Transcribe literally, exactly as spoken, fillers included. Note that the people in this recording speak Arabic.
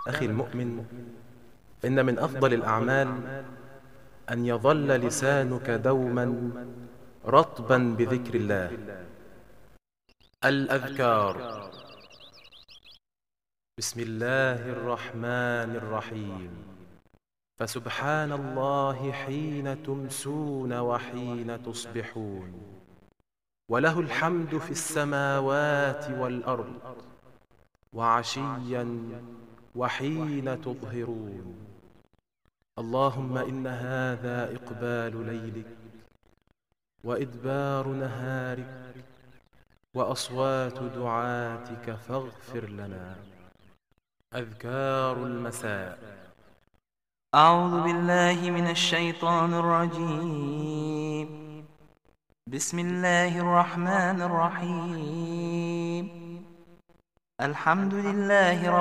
أخي المؤمن، إن من أفضل الأعمال أن يظل لسانك دوما رطبا بذكر الله. الأذكار: بسم الله الرحمن الرحيم، فسبحان الله حين تمسون وحين تصبحون، وله الحمد في السماوات والأرض وعشيا وحين تظهرون. اللهم إن هذا إقبال ليلك وإدبار نهارك وأصوات دعاتك فاغفر لنا. أذكار المساء: أعوذ بالله من الشيطان الرجيم. بسم الله الرحمن الرحيم. الحمد لله رب